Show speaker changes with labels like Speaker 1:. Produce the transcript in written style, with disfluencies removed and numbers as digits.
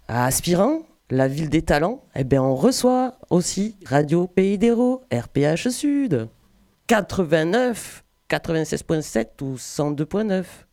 Speaker 1: À Aspirant, la ville des talents, on reçoit aussi Radio Pays d'Hérault, RPH Sud, 89, 96.7 ou 102.9.